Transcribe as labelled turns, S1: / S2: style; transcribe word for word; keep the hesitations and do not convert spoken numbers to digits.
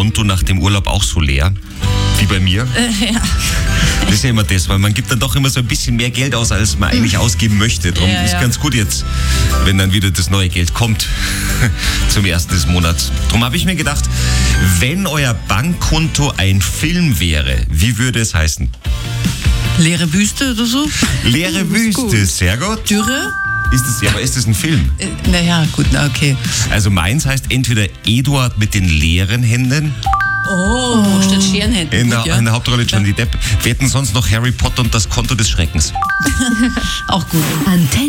S1: Konto nach dem Urlaub auch so leer? Wie bei mir?
S2: Äh, ja.
S1: Das ist ja immer das, weil man gibt dann doch immer so ein bisschen mehr Geld aus, als man eigentlich ausgeben möchte. Darum
S2: Ja,
S1: ist
S2: ja.
S1: ganz gut jetzt, wenn dann wieder das neue Geld kommt zum ersten des Monats. Darum habe ich mir gedacht, wenn euer Bankkonto ein Film wäre, wie würde es heißen?
S2: Leere Wüste oder so?
S1: Leere
S2: Das ist
S1: Wüste,
S2: gut.
S1: sehr gut.
S2: Dürre?
S1: Ist das, ja, aber ist das ein Film?
S2: Äh, naja, gut, na okay.
S1: Also meins heißt entweder Eduard mit den leeren Händen,
S2: Oh, statt Scherenhänden.
S1: in der,
S2: Gut, ja.
S1: in der Hauptrolle Johnny Depp. Wir hätten sonst noch Harry Potter und das Konto des Schreckens.
S2: Auch gut.
S3: Antenne.